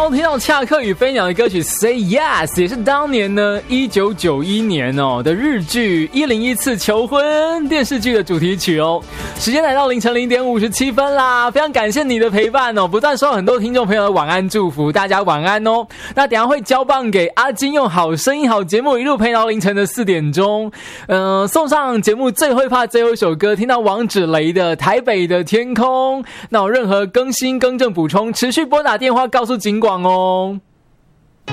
刚听到恰克与飞鸟的歌曲 Say Yes， 也是当年呢1991年的日剧101次求婚电视剧的主题曲哦。时间来到凌晨0点57分啦，非常感谢你的陪伴哦，不断收到很多听众朋友的晚安祝福，大家晚安哦。那等一下会交棒给阿金，用好声音好节目一路陪到凌晨的4点钟，送上节目最会怕最后一首歌，听到王芷蕾的台北的天空。那有任何更新更正补充，持续拨打电话告诉警广哦。